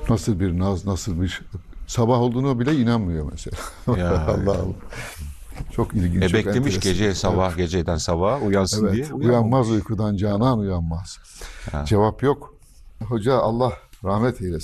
Nasıl bir naz, nasıl bir sabah olduğunu bile inanmıyor mesela. Ya. Allah Allah. Çok ilginç, çok Beklemiş enteresan. gece sabah, Evet, geceden sabaha uyansın diye evet. Uyanmaz uyanmamış. uykudan, canan uyanmaz. Ha. Cevap yok. Hoca Allah rahmet eylesin.